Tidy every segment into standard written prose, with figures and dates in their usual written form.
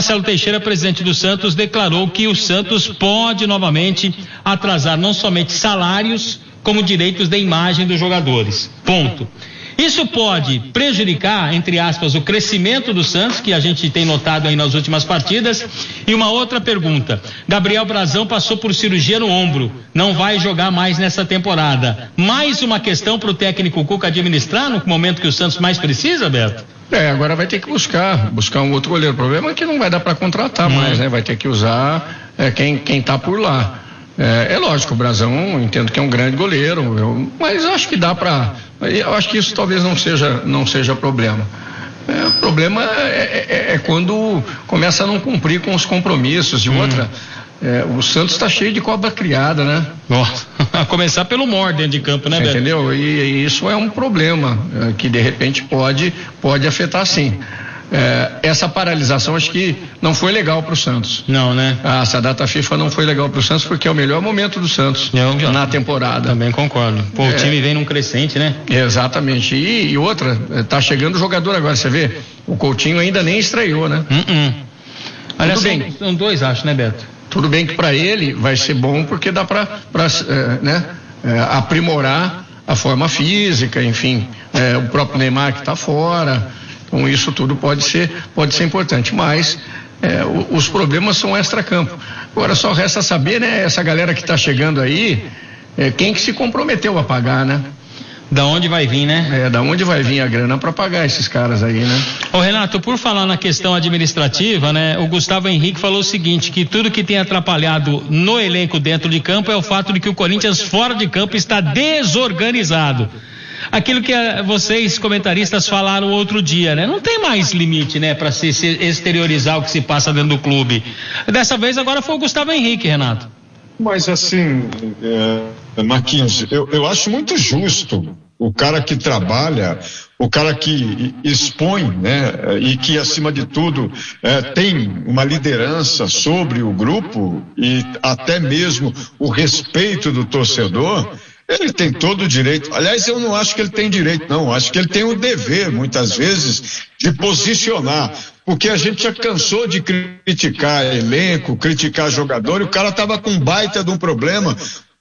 Marcelo Teixeira, presidente do Santos, declarou que o Santos pode novamente atrasar não somente salários, como direitos de imagem dos jogadores. Ponto. Isso pode prejudicar, entre aspas, o crescimento do Santos, que a gente tem notado aí nas últimas partidas. E uma outra pergunta: Gabriel Brazão passou por cirurgia no ombro, não vai jogar mais nessa temporada. Mais uma questão para o técnico Cuca administrar no momento que o Santos mais precisa, Beto? Agora vai ter que buscar um outro goleiro. O problema é que não vai dar para contratar mais, né? Vai ter que usar quem tá por lá. É lógico, o Brazão, entendo que é um grande goleiro, mas acho que dá para. Eu acho que isso talvez não seja problema. O problema é quando começa a não cumprir com os compromissos. E outra, o Santos está cheio de cobra criada, né? Nossa, a começar pelo Mor dentro de campo, né, Beto? Entendeu? E isso é um problema que de repente pode afetar, sim. Essa paralisação acho que não foi legal para o Santos. Não, né? Essa data FIFA não foi legal para o Santos, porque é o melhor momento do Santos na temporada. Também concordo. Pô, o time vem num crescente, né? Exatamente. E outra, tá chegando o jogador agora, você vê, o Coutinho ainda nem estreou, né? Aliás, são dois, acho, né, Beto? Tudo bem que para ele vai ser bom, porque dá para aprimorar a forma física, enfim, o próprio Neymar que está fora. Então isso tudo pode ser importante, mas os problemas são extracampo. Agora só resta saber, né, essa galera que está chegando aí, quem que se comprometeu a pagar, né? Da onde vai vir, né? Da onde vai vir a grana para pagar esses caras aí, né? Ô Renato, por falar na questão administrativa, né? O Gustavo Henrique falou o seguinte, que tudo que tem atrapalhado no elenco dentro de campo é o fato de que o Corinthians fora de campo está desorganizado. Aquilo que vocês, comentaristas, falaram outro dia, né? Não tem mais limite, né? Para se exteriorizar o que se passa dentro do clube. Dessa vez agora foi o Gustavo Henrique, Renato. Mas assim, Marquinhos, eu acho muito justo o cara que trabalha, o cara que expõe, né? E que acima de tudo tem uma liderança sobre o grupo e até mesmo o respeito do torcedor. Ele tem todo o direito. Aliás, eu não acho que ele tem direito, não. Acho que ele tem o dever, muitas vezes, de posicionar. Porque a gente já cansou de criticar elenco, criticar jogador, e o cara estava com um baita de um problema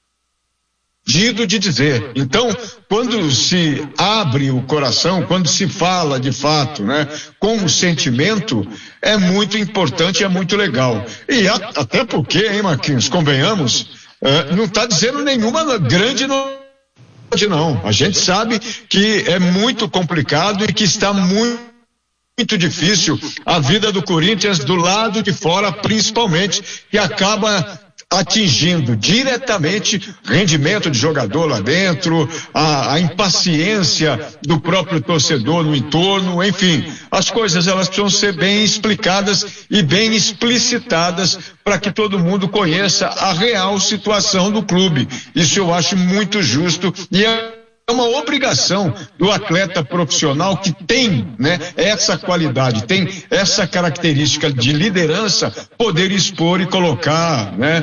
de dizer. Então, quando se abre o coração, quando se fala de fato, né, com o sentimento, é muito importante e é muito legal. E até porque, hein, Marquinhos, convenhamos, não está dizendo nenhuma grande novidade, não. A gente sabe que é muito complicado e que está muito difícil a vida do Corinthians do lado de fora, principalmente, que acaba atingindo diretamente rendimento de jogador lá dentro, a impaciência do próprio torcedor no entorno, enfim, as coisas elas precisam ser bem explicadas e bem explicitadas para que todo mundo conheça a real situação do clube. Isso eu acho muito justo e é uma obrigação do atleta profissional que tem, né, essa qualidade, tem essa característica de liderança, poder expor e colocar, né,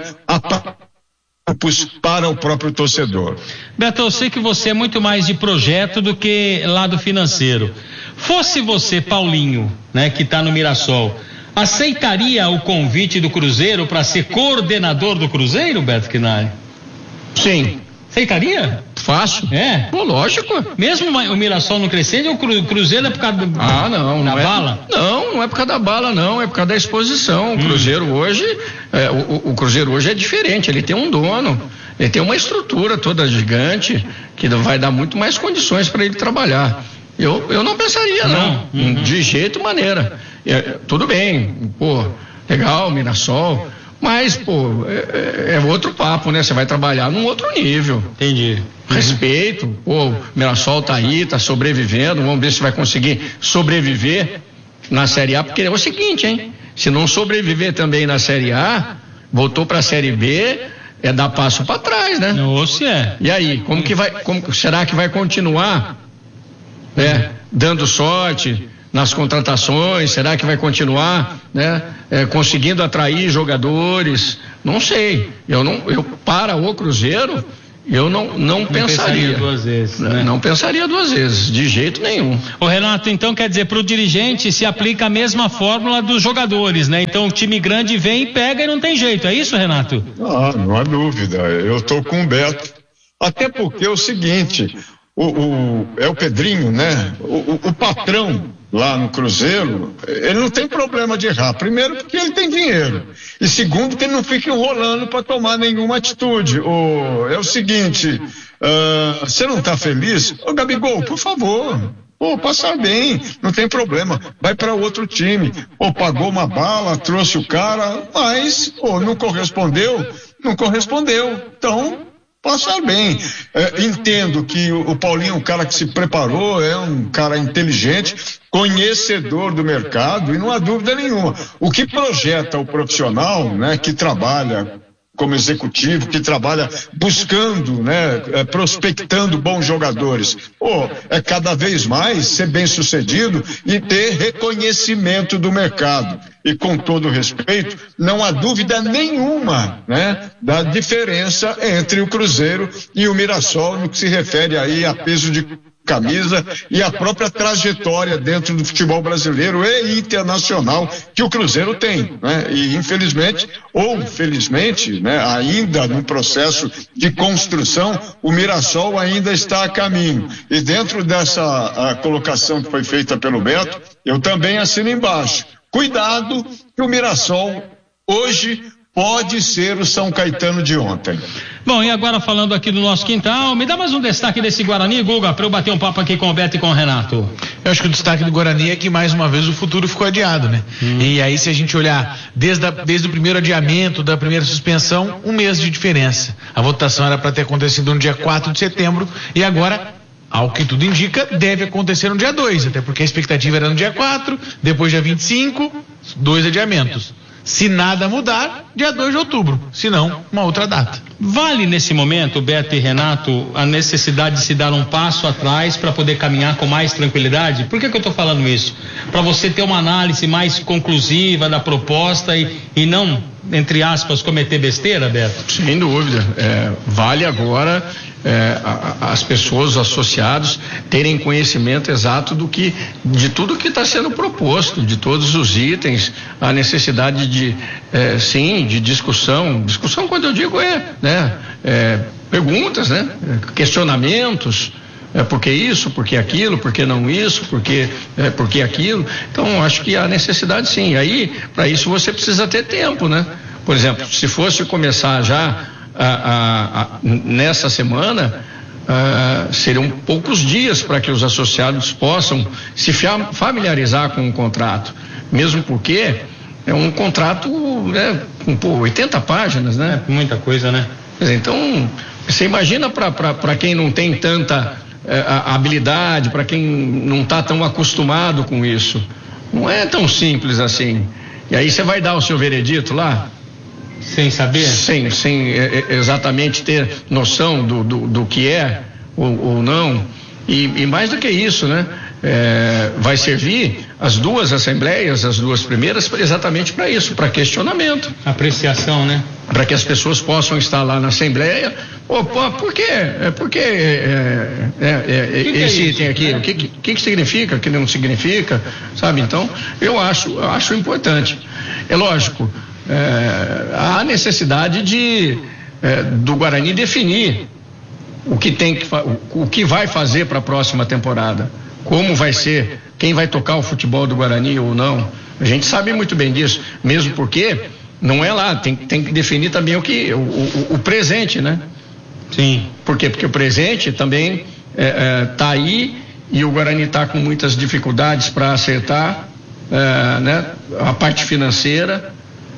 para o próprio torcedor. Beto, eu sei que você é muito mais de projeto do que lado financeiro. Fosse você, Paulinho, né, que está no Mirassol, aceitaria o convite do Cruzeiro para ser coordenador do Cruzeiro, Beto Quinari? Sim. Aceitaria? Fácil. Pô, lógico. Mesmo o Mirassol não crescendo, o Cruzeiro é por causa da bala? Não é por causa da bala, não. É por causa da exposição. O Cruzeiro hoje, o Cruzeiro hoje é diferente. Ele tem um dono, ele tem uma estrutura toda gigante que vai dar muito mais condições para ele trabalhar. Eu não pensaria, não. De jeito maneira. Tudo bem, pô, legal, Mirassol. Mas, pô, é outro papo, né? Você vai trabalhar num outro nível. Entendi. Respeito, pô, o Mirassol tá aí, tá sobrevivendo, vamos ver se vai conseguir sobreviver na Série A, porque é o seguinte, hein? Se não sobreviver também na Série A, voltou pra Série B, é dar passo pra trás, né? E aí, como será que vai continuar, dando sorte nas contratações? Será que vai continuar, né, conseguindo atrair jogadores? Não sei. Para o Cruzeiro, Eu não pensaria duas vezes, né? Não pensaria duas vezes, de jeito nenhum. Ô Renato, então quer dizer, para o dirigente se aplica a mesma fórmula dos jogadores, né? Então o time grande vem e pega e não tem jeito, é isso, Renato? Não há dúvida, eu estou com o Beto. Até porque é o seguinte, é o Pedrinho, né? O patrão lá no Cruzeiro, ele não tem problema de errar. Primeiro porque ele tem dinheiro. E segundo que ele não fica enrolando para tomar nenhuma atitude. É o seguinte, você não está feliz? Ô Gabigol, por favor, passar bem, não tem problema. Vai para outro time. Pagou uma bala, trouxe o cara, mas não correspondeu. Então, passar bem. Entendo que o Paulinho é um cara que se preparou, é um cara inteligente, conhecedor do mercado, e não há dúvida nenhuma. O que projeta o profissional, né, que trabalha como executivo, que trabalha buscando, né, prospectando bons jogadores. É cada vez mais ser bem sucedido e ter reconhecimento do mercado. E com todo respeito, não há dúvida nenhuma, né, da diferença entre o Cruzeiro e o Mirassol no que se refere aí a peso de camisa e a própria trajetória dentro do futebol brasileiro e internacional que o Cruzeiro tem, né? E infelizmente ou felizmente, né, ainda no processo de construção, o Mirassol ainda está a caminho. E dentro dessa colocação que foi feita pelo Beto, eu também assino embaixo. Cuidado que o Mirassol hoje pode ser o São Caetano de ontem. Bom, e agora falando aqui do nosso quintal, me dá mais um destaque desse Guarani, Guga, para eu bater um papo aqui com o Beto e com o Renato. Eu acho que o destaque do Guarani é que mais uma vez o futuro ficou adiado, né? E aí, se a gente olhar desde o primeiro adiamento, da primeira suspensão, um mês de diferença. A votação era para ter acontecido no dia 4 de setembro e agora, ao que tudo indica, deve acontecer no dia 2, até porque a expectativa era no dia 4, depois dia 25, 2 adiamentos. Se nada mudar, dia 2 de outubro, se não, uma outra data. Vale nesse momento, Beto e Renato, a necessidade de se dar um passo atrás para poder caminhar com mais tranquilidade? Por que eu estou falando isso? Para você ter uma análise mais conclusiva da proposta e não, entre aspas, cometer besteira, Beto? Sem dúvida. Vale agora as pessoas, os associados, terem conhecimento exato de tudo que está sendo proposto, de todos os itens, a necessidade de discussão. Discussão, quando eu digo, perguntas, né? Questionamentos. Por que isso, por que aquilo, por que não isso, por que aquilo. Então, acho que há necessidade, sim. Aí, para isso, você precisa ter tempo, né? Por exemplo, se fosse começar já nessa semana, seriam poucos dias para que os associados possam se familiarizar com o contrato, mesmo porque é um contrato, né, com 80 páginas, né? Muita coisa, né? Então, você imagina para quem não tem tanta habilidade, para quem não está tão acostumado com isso, não é tão simples assim. E aí você vai dar o seu veredito lá? Sem saber? Sem exatamente ter noção do que é ou não. E mais do que isso, né? Vai servir as duas assembleias, as duas primeiras, exatamente para isso, para questionamento. Apreciação, né? Para que as pessoas possam estar lá na assembleia. Por quê? Esse item aqui, o que significa, o que não significa, sabe? Então, eu acho importante. É lógico, há necessidade do Guarani definir o que vai fazer para a próxima temporada, como vai ser, quem vai tocar o futebol do Guarani ou não. A gente sabe muito bem disso, mesmo porque não é lá, tem que definir também o presente, né? Sim. Por quê? Porque o presente também está aí e o Guarani está com muitas dificuldades para acertar, né? A parte financeira.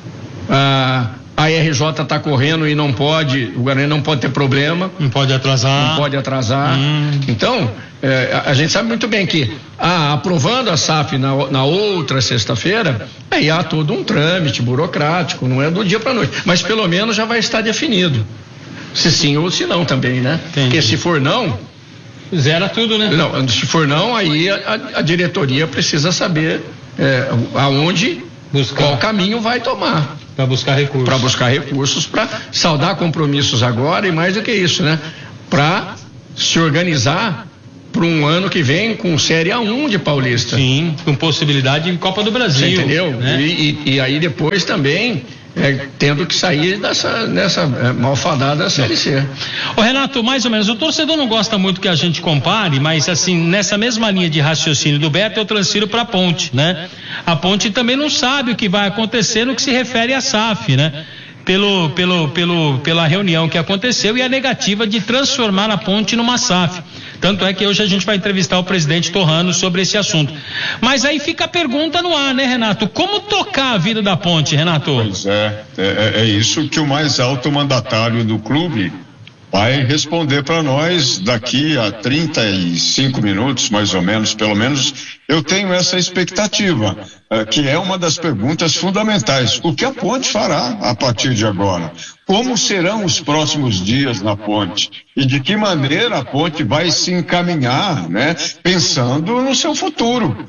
A RJ está correndo e não pode, o Guarani não pode ter problema. Não pode atrasar. Então, a gente sabe muito bem que aprovando a SAF na outra sexta-feira, aí há todo um trâmite burocrático, não é do dia para a noite, mas pelo menos já vai estar definido, se sim ou se não também, né? Entendi. Porque se for não, zera tudo, né? Não, se for não, aí a diretoria precisa saber qual caminho vai tomar. Para buscar recursos. Para buscar recursos, para saldar compromissos agora e mais do que isso, né? para se organizar para um ano que vem com Série A1 de Paulista. Sim, com possibilidade de Copa do Brasil. Você entendeu? Né? E aí depois também tendo que sair nessa malfadada Série C. Ô Renato, mais ou menos, o torcedor não gosta muito que a gente compare, mas assim, nessa mesma linha de raciocínio do Beto, eu transfiro para a Ponte, né? A Ponte também não sabe o que vai acontecer no que se refere à SAF, né? Pela reunião que aconteceu e a negativa de transformar a Ponte numa SAF. Tanto é que hoje a gente vai entrevistar o presidente Torrano sobre esse assunto. Mas aí fica a pergunta no ar, né, Renato? Como tocar a vida da Ponte, Renato? Pois é isso que o mais alto mandatário do clube vai responder para nós daqui a 35 minutos, mais ou menos, pelo menos. Eu tenho essa expectativa, que é uma das perguntas fundamentais. O que a Ponte fará a partir de agora? Como serão os próximos dias na Ponte? E de que maneira a Ponte vai se encaminhar, né? Pensando no seu futuro.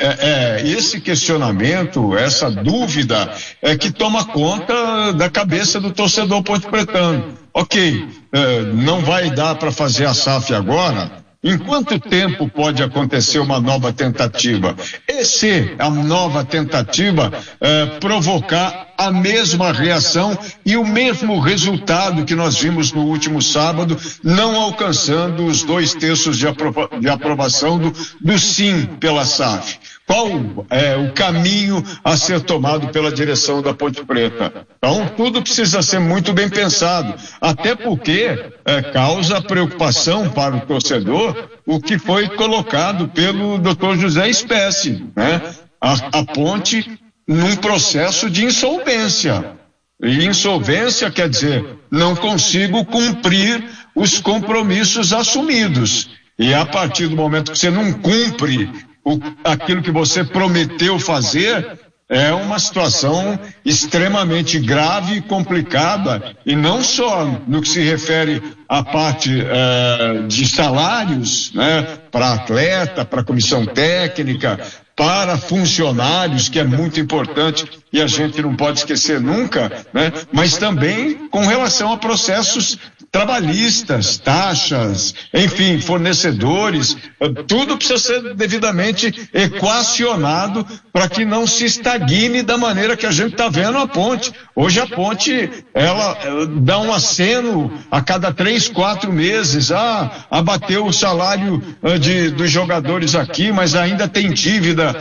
Esse questionamento, essa dúvida que toma conta da cabeça do torcedor ponte-pretano. Ok, não vai dar para fazer a SAF agora? Em quanto tempo pode acontecer uma nova tentativa? E se a nova tentativa provocar a mesma reação e o mesmo resultado que nós vimos no último sábado, não alcançando os 2/3 de aprovação do sim pela SAF? Qual é o caminho a ser tomado pela direção da Ponte Preta? Então, tudo precisa ser muito bem pensado, até porque causa preocupação para o torcedor o que foi colocado pelo Dr. José Espécie, né? A Ponte num processo de insolvência. E insolvência quer dizer, não consigo cumprir os compromissos assumidos. E a partir do momento que você não cumpre aquilo que você prometeu fazer, é uma situação extremamente grave e complicada, e não só no que se refere à parte de salários, né, para atleta, para comissão técnica, para funcionários, que é muito importante e a gente não pode esquecer nunca, né? Mas também com relação a processos trabalhistas, taxas, enfim, fornecedores, tudo precisa ser devidamente equacionado para que não se estagne da maneira que a gente está vendo a Ponte. Hoje a Ponte, ela dá um aceno a cada 3-4 meses, abateu o salário dos jogadores aqui, mas ainda tem dívida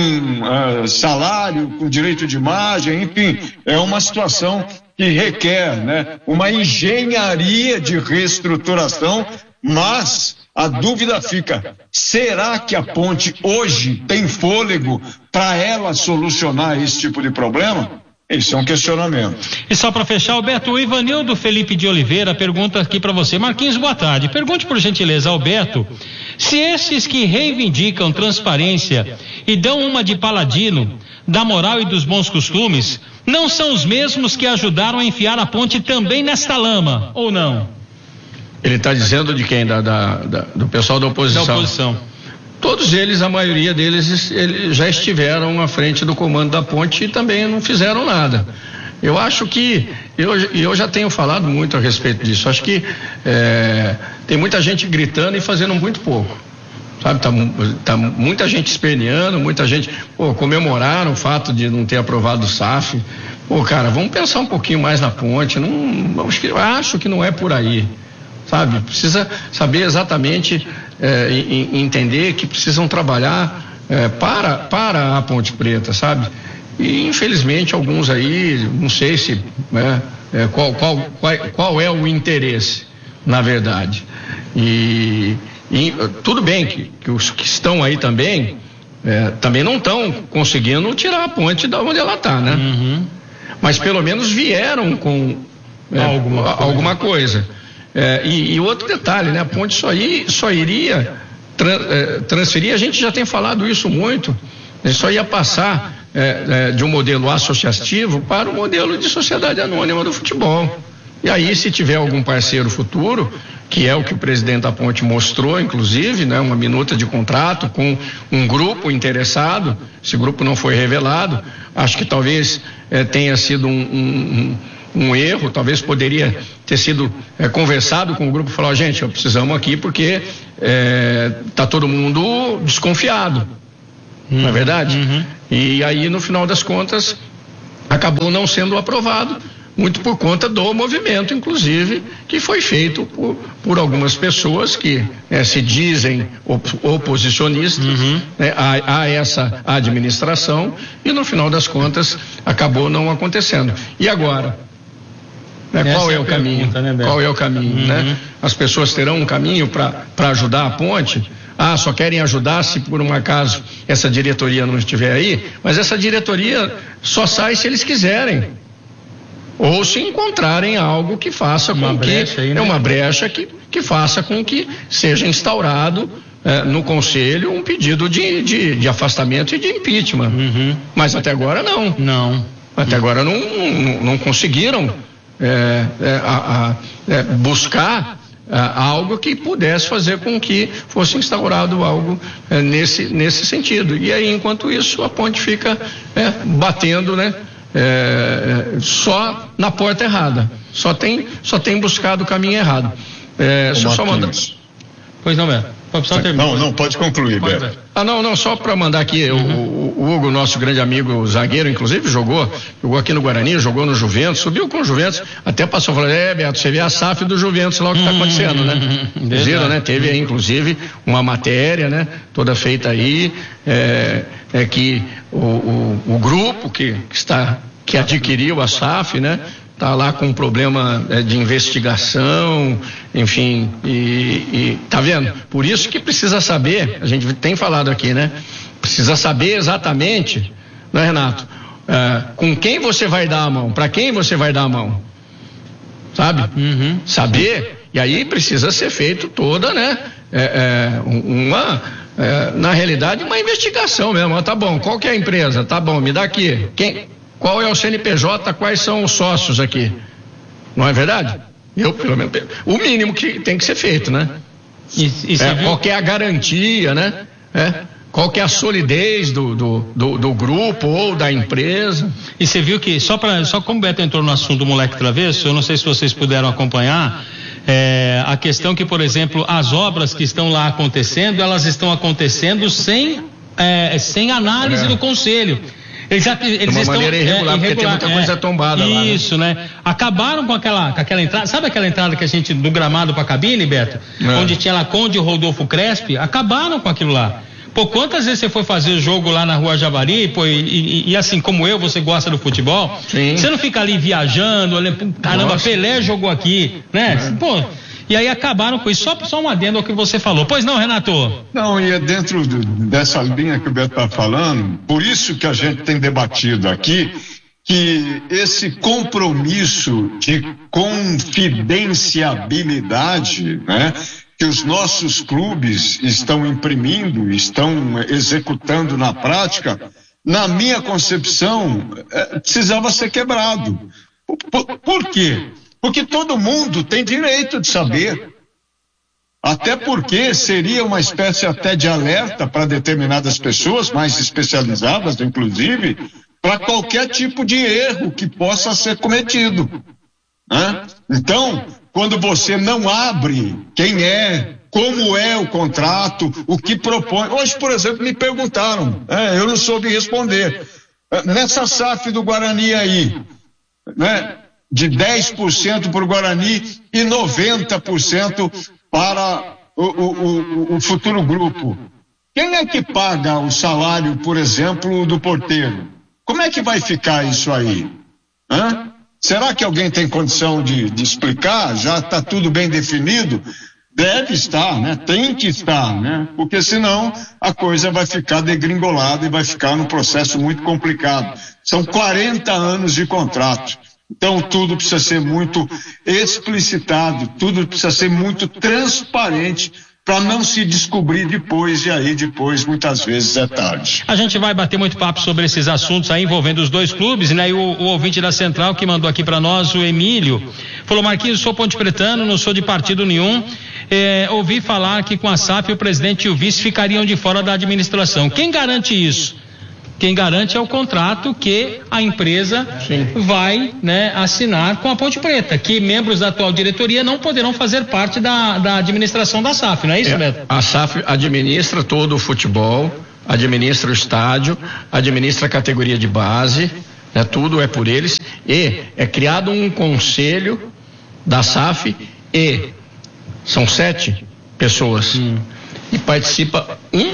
com salário, com direito de imagem, enfim, é uma situação que requer, né, uma engenharia de reestruturação, mas a dúvida fica, será que a Ponte hoje tem fôlego para ela solucionar esse tipo de problema? Isso é um questionamento. E só para fechar, Alberto, o Ivanildo Felipe de Oliveira pergunta aqui para você. Marquinhos, boa tarde. Pergunte por gentileza, Alberto, se esses que reivindicam transparência e dão uma de paladino da moral e dos bons costumes, não são os mesmos que ajudaram a enfiar a Ponte também nesta lama, ou não? Ele está dizendo de quem? Do pessoal da oposição. Da oposição. Todos eles, a maioria deles, já estiveram à frente do comando da Ponte e também não fizeram nada. Eu acho que, eu já tenho falado muito a respeito disso, acho que tem muita gente gritando e fazendo muito pouco. Sabe, tá muita gente esperneando, muita gente, comemoraram o fato de não ter aprovado o SAF. Cara, vamos pensar um pouquinho mais na Ponte, acho que não é por aí. Sabe, precisa saber exatamente, entender que precisam trabalhar para a Ponte Preta, sabe? E infelizmente alguns aí, não sei se qual é o interesse, na verdade. E tudo bem que os que estão aí também não estão conseguindo tirar a Ponte da onde ela está, né? Uhum. Mas pelo menos vieram com alguma coisa. E outro detalhe, né? A Ponte só iria transferir, a gente já tem falado isso muito, só ia passar de um modelo associativo para o modelo de sociedade anônima do futebol. E aí, se tiver algum parceiro futuro, que é o que o presidente da Ponte mostrou, inclusive, né, uma minuta de contrato com um grupo interessado, esse grupo não foi revelado, acho que talvez tenha sido um erro, talvez poderia ter sido conversado com o grupo e falar, gente, precisamos aqui porque está todo mundo desconfiado, não é verdade? E aí, no final das contas, acabou não sendo aprovado, muito por conta do movimento, inclusive, que foi feito por algumas pessoas que se dizem oposicionistas a essa administração, e no final das contas acabou não acontecendo. E agora? Qual é o caminho? Qual é o caminho? Né? As pessoas terão um caminho para ajudar a ponte? Só querem ajudar se por um acaso essa diretoria não estiver aí, mas essa diretoria só sai se eles quiserem. Ou se encontrarem algo que faça com que uma brecha que faça com que seja instaurado no conselho um pedido de afastamento e de impeachment. Mas até agora não. Até agora não conseguiram buscar algo que pudesse fazer com que fosse instaurado algo nesse sentido. E aí, enquanto isso, a ponte fica batendo, né? Só na porta errada, só tem buscado o caminho errado. Deixa eu só mandar. Pois não, Beto. Não, pode concluir, Beto. Não, só para mandar aqui, o Hugo, nosso grande amigo zagueiro, inclusive jogou aqui no Guarani, jogou no Juventus, subiu com o Juventus, até passou falando, Beto, você vê a SAF do Juventus lá o que está acontecendo, né? Viram, né? Teve aí, inclusive, uma matéria, né? Toda feita aí, que o grupo que adquiriu a SAF, né? Está lá com um problema de investigação, enfim, e tá vendo? Por isso que precisa saber, a gente tem falado aqui, né? Precisa saber exatamente, né, Renato? Com quem você vai dar a mão, para quem você vai dar a mão, sabe? Saber, e aí precisa ser feito toda, né? Na realidade, uma investigação mesmo. Tá bom, qual que é a empresa? Tá bom, me dá aqui. Qual é o CNPJ, quais são os sócios aqui? Não é verdade? Pelo menos, o mínimo que tem que ser feito, né? Qual que é a garantia, né? Qual que é a solidez do grupo ou da empresa? E você viu que, só como o Beto entrou no assunto do moleque travesso, eu não sei se vocês puderam acompanhar, a questão que, por exemplo, as obras que estão lá acontecendo, elas estão acontecendo sem análise do conselho. Eles de uma maneira irregular, porque tem muita coisa tombada lá. Isso, né? Acabaram com aquela entrada, sabe aquela entrada que a gente, do gramado pra cabine, Beto? Onde tinha lá Conde Rodolfo Crespi, acabaram com aquilo lá. Quantas vezes você foi fazer o jogo lá na Rua Javari, e assim como eu, você gosta do futebol? Sim. Você não fica ali viajando, olhando, caramba, nossa, Pelé jogou aqui, né? E aí acabaram com isso. Só um adendo ao que você falou. Pois não, Renato? Não, e é dentro dessa linha que o Beto está falando, por isso que a gente tem debatido aqui, que esse compromisso de confidenciabilidade, né, que os nossos clubes estão imprimindo, estão executando na prática, na minha concepção, precisava ser quebrado. Por quê? Porque todo mundo tem direito de saber. Até porque seria uma espécie até de alerta para determinadas pessoas, mais especializadas, inclusive, para qualquer tipo de erro que possa ser cometido. Né? Então, quando você não abre quem é, como é o contrato, o que propõe. Hoje, por exemplo, me perguntaram, eu não soube responder. Nessa SAF do Guarani aí, né? De 10% para o Guarani e 90% para o futuro grupo. Quem é que paga o salário, por exemplo, do porteiro? Como é que vai ficar isso aí? Será que alguém tem condição de explicar? Já está tudo bem definido? Deve estar, né? Tem que estar, né? Porque senão a coisa vai ficar degringolada e vai ficar num processo muito complicado. São 40 anos de contrato. Então tudo precisa ser muito explicitado, tudo precisa ser muito transparente para não se descobrir depois, e aí depois muitas vezes é tarde. A gente vai bater muito papo sobre esses assuntos aí envolvendo os dois clubes, né? E o ouvinte da Central que mandou aqui para nós, o Emílio, falou: Marquinhos, sou pontepretano, não sou de partido nenhum, ouvi falar que com a SAF o presidente e o vice ficariam de fora da administração. Quem garante isso? Quem garante é o contrato que a empresa vai, né, assinar com a Ponte Preta, que membros da atual diretoria não poderão fazer parte da administração da SAF, não é isso, Beto? A SAF administra todo o futebol, administra o estádio, administra a categoria de base, né, tudo é por eles, e é criado um conselho da SAF e são 7 pessoas e participa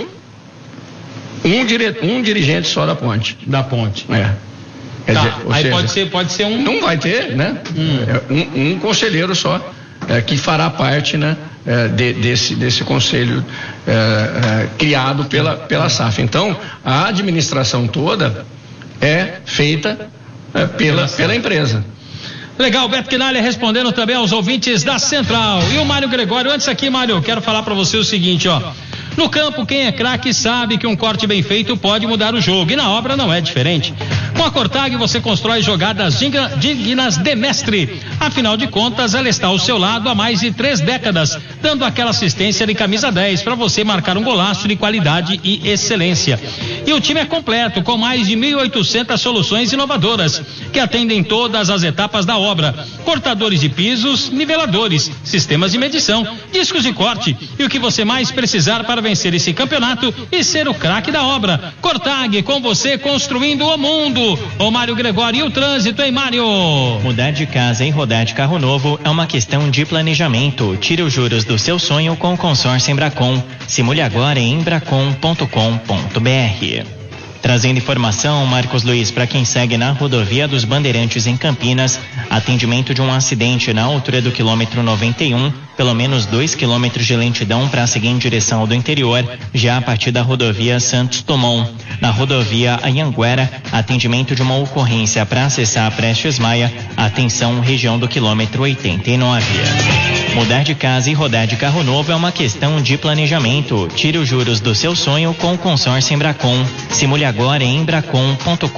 um dirigente só da Ponte. Da Ponte. Quer tá, dizer, aí seja, pode ser um... Não vai ter, né? Um conselheiro só que fará parte, né? Desse conselho criado pela SAF. Então, a administração toda é feita pela empresa. Legal, Beto Quinalha respondendo também aos ouvintes da Central. E o Mário Gregório, antes aqui, Mário, quero falar para você o seguinte, ó. No campo, quem é craque sabe que um corte bem feito pode mudar o jogo, e na obra não é diferente. Com a Cortag você constrói jogadas dignas de mestre. Afinal de contas, ela está ao seu lado há mais de 3 décadas, dando aquela assistência de camisa 10 para você marcar um golaço de qualidade e excelência. E o time é completo, com mais de 1.800 soluções inovadoras, que atendem todas as etapas da obra. Cortadores de pisos, niveladores, sistemas de medição, discos de corte e o que você mais precisar para vencer esse campeonato e ser o craque da obra. Cortag, com você construindo o mundo. Ô Mário Gregório, e o trânsito, hein, Mário? Mudar de casa e rodar de carro novo é uma questão de planejamento. Tire os juros do seu sonho com o consórcio Embracon. Simule agora em embracon.com.br. Trazendo informação, Marcos Luiz, para quem segue na rodovia dos Bandeirantes em Campinas, atendimento de um acidente na altura do quilômetro 91, pelo menos 2 quilômetros de lentidão para seguir em direção ao do interior, já a partir da rodovia Santos Dumont. Na rodovia Anhanguera, atendimento de uma ocorrência para acessar a Prestes Maia, atenção, região do quilômetro 89. Mudar de casa e rodar de carro novo é uma questão de planejamento. Tire os juros do seu sonho com o consórcio Embracon. Simule agora em embracon.com.br.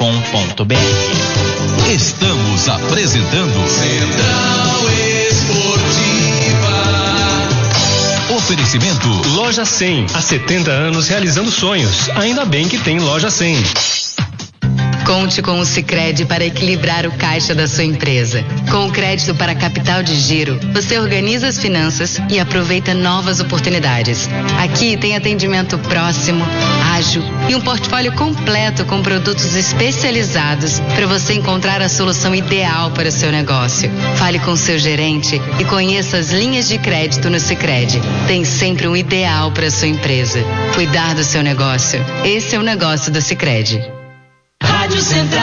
Estamos apresentando Central Esportiva. Oferecimento Loja 100, há 70 anos realizando sonhos. Ainda bem que tem Loja 100. Conte com o Sicredi para equilibrar o caixa da sua empresa. Com o crédito para capital de giro, você organiza as finanças e aproveita novas oportunidades. Aqui tem atendimento próximo, ágil e um portfólio completo com produtos especializados para você encontrar a solução ideal para o seu negócio. Fale com seu gerente e conheça as linhas de crédito no Sicredi. Tem sempre um ideal para a sua empresa. Cuidar do seu negócio. Esse é o negócio do Sicredi. Rádio Central.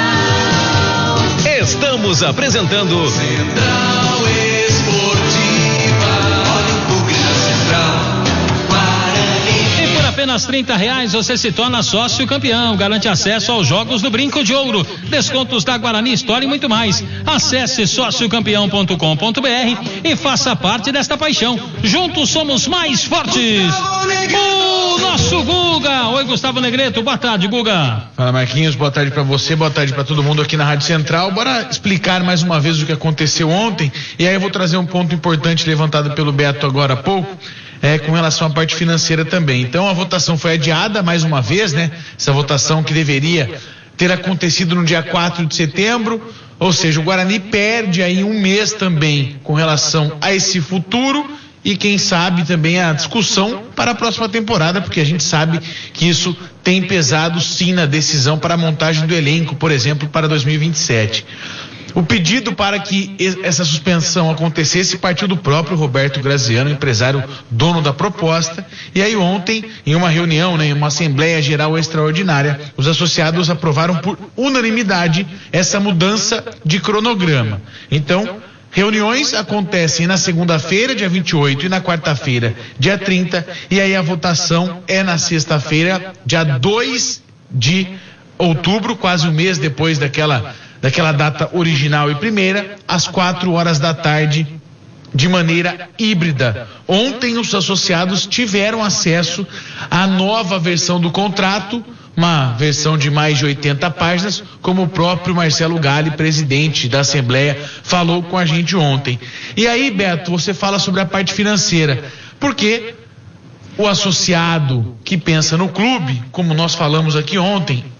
Estamos apresentando Central Esportiva. Olha o bug da Central. Guarani. E por apenas R$30 você se torna sócio campeão. Garante acesso aos jogos do Brinco de Ouro, descontos da Guarani Store e muito mais. Acesse sociocampeão.com.br e faça parte desta paixão. Juntos somos mais fortes. O nosso Guga. Oi, Gustavo Negreto. Boa tarde, Guga. Fala, Marquinhos. Boa tarde para você, boa tarde para todo mundo aqui na Rádio Central. Bora explicar mais uma vez o que aconteceu ontem. E aí eu vou trazer um ponto importante levantado pelo Beto agora há pouco. Com relação à parte financeira também. Então a votação foi adiada mais uma vez, né? Essa votação que deveria ter acontecido no dia 4 de setembro, ou seja, o Guarani perde aí um mês também com relação a esse futuro e quem sabe também a discussão para a próxima temporada, porque a gente sabe que isso tem pesado sim na decisão para a montagem do elenco, por exemplo, para 2027. O pedido para que essa suspensão acontecesse partiu do próprio Roberto Graziano, empresário dono da proposta. E aí ontem, em uma reunião, em uma Assembleia Geral Extraordinária, os associados aprovaram por unanimidade essa mudança de cronograma. Então, reuniões acontecem na segunda-feira, dia 28, e na quarta-feira, dia 30, e aí a votação é na sexta-feira, dia 2 de outubro, quase um mês depois daquela data original e primeira, às 4 da tarde, de maneira híbrida. Ontem os associados tiveram acesso à nova versão do contrato, uma versão de mais de 80 páginas, como o próprio Marcelo Galli, presidente da Assembleia, falou com a gente ontem. E aí, Beto, você fala sobre a parte financeira, porque o associado que pensa no clube, como nós falamos aqui ontem,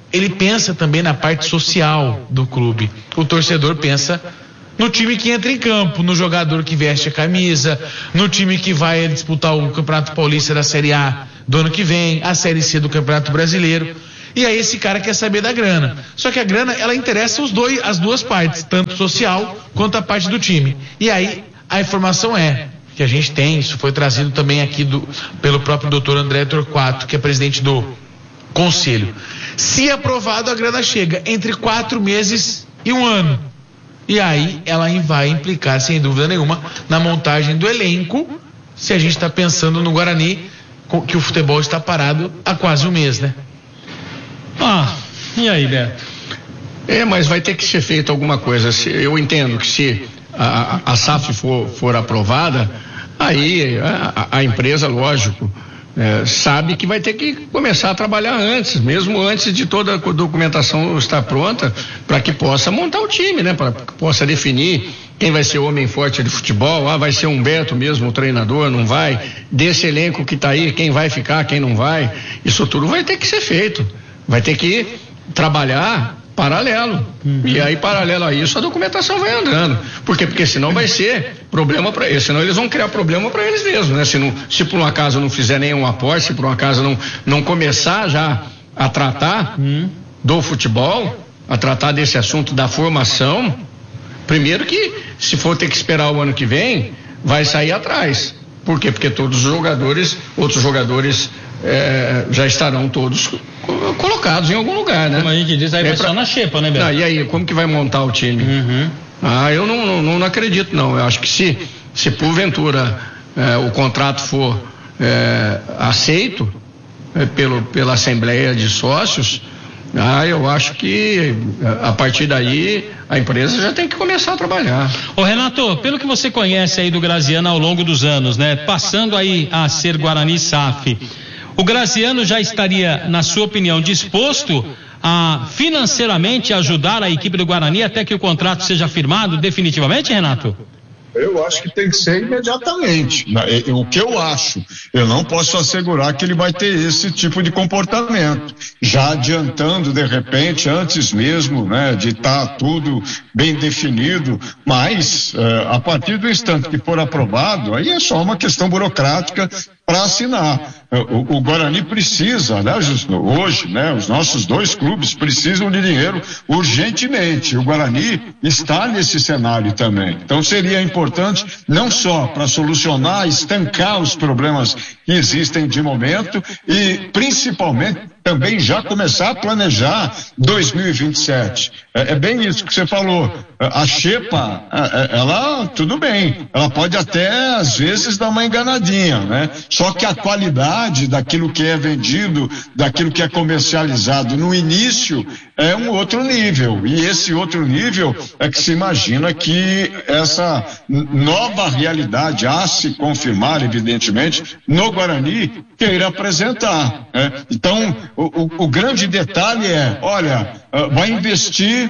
ele pensa também na parte social do clube. O torcedor pensa no time que entra em campo, no jogador que veste a camisa, no time que vai disputar o Campeonato Paulista da Série A do ano que vem, a Série C do Campeonato Brasileiro. E aí esse cara quer saber da grana. Só que a grana, ela interessa as duas partes, tanto social quanto a parte do time. E aí a informação que a gente tem, isso foi trazido também aqui pelo próprio doutor André Torquato, que é presidente do conselho. Se aprovado, a grana chega entre 4 meses e 1 ano. E aí ela vai implicar, sem dúvida nenhuma, na montagem do elenco, se a gente está pensando no Guarani, que o futebol está parado há quase 1 mês, né? E aí, Beto? Mas vai ter que ser feito alguma coisa. Eu entendo que se a SAF for aprovada, aí a empresa, lógico, sabe que vai ter que começar a trabalhar antes, mesmo antes de toda a documentação estar pronta, para que possa montar o time, né? Para que possa definir quem vai ser o homem forte de futebol. Vai ser o Humberto mesmo, o treinador, não vai? Desse elenco que está aí, quem vai ficar, quem não vai? Isso tudo vai ter que ser feito. Vai ter que trabalhar paralelo. E aí, paralelo a isso, a documentação vai andando. Por quê? Porque senão vai ser problema para eles. Senão eles vão criar problema para eles mesmos, né? Se por um acaso não fizer nenhum aporte, se por um acaso não começar já a tratar do futebol, a tratar desse assunto da formação, primeiro que, se for ter que esperar o ano que vem, vai sair atrás. Por quê? Porque todos os jogadores, outros jogadores já estarão todos colocados em algum lugar, né? Como a gente diz, aí vai só na xepa, né, Beto? E aí, como que vai montar o time? Eu não acredito, não. Eu acho que se porventura o contrato for aceito pela Assembleia de Sócios, eu acho que a partir daí a empresa já tem que começar a trabalhar. Ô Renato, pelo que você conhece aí do Graziano ao longo dos anos, né? Passando aí a ser Guarani SAF, o Graziano já estaria, na sua opinião, disposto a financeiramente ajudar a equipe do Guarani até que o contrato seja firmado definitivamente, Renato? Eu acho que tem que ser imediatamente. O que eu acho, eu não posso assegurar que ele vai ter esse tipo de comportamento. Já adiantando, de repente, antes mesmo, né, de estar tudo bem definido, mas a partir do instante que for aprovado, aí é só uma questão burocrática para assinar. O Guarani precisa, né, hoje, né, os nossos 2 clubes precisam de dinheiro urgentemente. O Guarani está nesse cenário também. Então seria importante não só para solucionar, estancar os problemas que existem de momento e principalmente também já começar a planejar 2027. É bem isso que você falou. A xepa, ela, tudo bem, ela pode até às vezes dar uma enganadinha, né? Só que a qualidade daquilo que é vendido, daquilo que é comercializado no início é um outro nível. E esse outro nível é que se imagina que essa nova realidade, a se confirmar, evidentemente, no Guarani, queira apresentar, né? Então, o grande detalhe olha, vai investir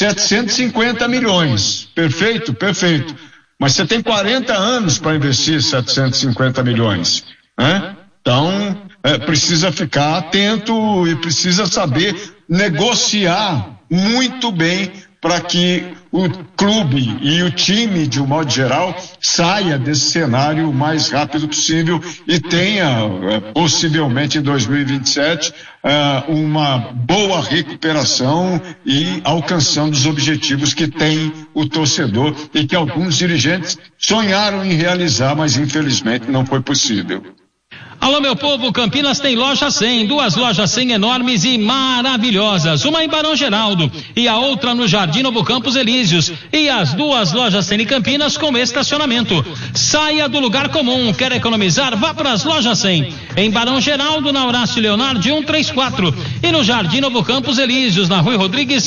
750 milhões. Perfeito? Perfeito. Mas você tem 40 anos para investir 750 milhões, né? Então, precisa ficar atento e precisa saber negociar muito bem para que o clube e o time, de um modo geral, saia desse cenário o mais rápido possível e tenha, possivelmente em 2027, uma boa recuperação e alcançando os objetivos que tem o torcedor e que alguns dirigentes sonharam em realizar, mas infelizmente não foi possível. Alô, meu povo, Campinas tem loja 100, 2 lojas 100 enormes e maravilhosas, uma em Barão Geraldo e a outra no Jardim Novo Campos Elíseos, e as 2 lojas 100 em Campinas com estacionamento. Saia do lugar comum, quer economizar? Vá para as lojas 100, em Barão Geraldo, na Horácio Leonardo 134 e no Jardim Novo Campos Elíseos, na Rui Rodrigues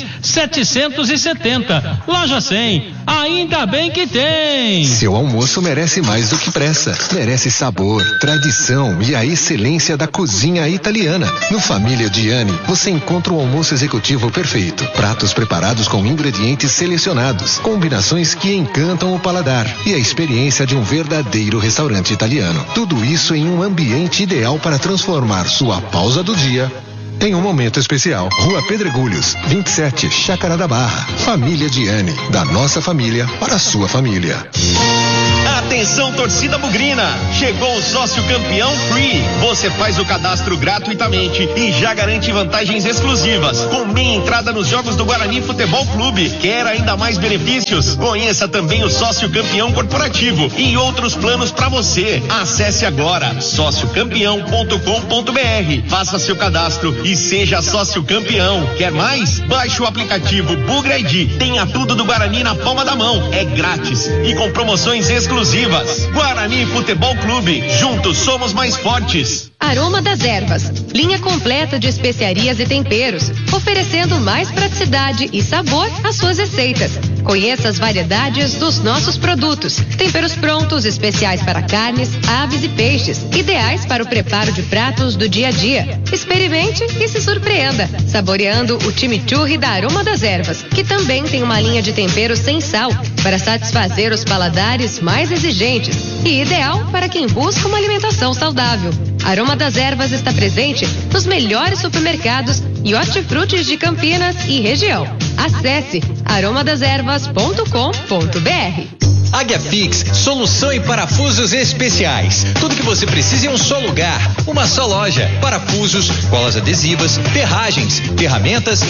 770. Loja 100, ainda bem que tem. Seu almoço merece mais do que pressa, merece sabor, tradição e a excelência da cozinha italiana. No Família Gianni, você encontra o almoço executivo perfeito. Pratos preparados com ingredientes selecionados, combinações que encantam o paladar e a experiência de um verdadeiro restaurante italiano. Tudo isso em um ambiente ideal para transformar sua pausa do dia em um momento especial. Rua Pedregulhos, 27, Chácara da Barra. Família Diane, da nossa família para a sua família. Atenção, torcida bugrina! Chegou o sócio campeão Free. Você faz o cadastro gratuitamente e já garante vantagens exclusivas, com meia entrada nos jogos do Guarani Futebol Clube. Quer ainda mais benefícios? Conheça também o sócio campeão corporativo e outros planos para você. Acesse agora sociocampeão.com.br. Faça seu cadastro e seja sócio campeão. Quer mais? Baixe o aplicativo Bugra ID. Tenha tudo do Guarani na palma da mão. É grátis e com promoções exclusivas. Guarani Futebol Clube, juntos somos mais fortes. Aroma das Ervas, linha completa de especiarias e temperos, oferecendo mais praticidade e sabor às suas receitas. Conheça as variedades dos nossos produtos. Temperos prontos, especiais para carnes, aves e peixes, ideais para o preparo de pratos do dia a dia. Experimente e se surpreenda, saboreando o chimichurri da Aroma das Ervas, que também tem uma linha de temperos sem sal, para satisfazer os paladares mais exigentes e ideal para quem busca uma alimentação saudável. Aroma das Ervas está presente nos melhores supermercados e hortifrutis de Campinas e região. Acesse aromadeservas.com.br. Águia Fix, solução em parafusos especiais. Tudo que você precisa em um só lugar, uma só loja. Parafusos, colas adesivas, ferragens, ferramentas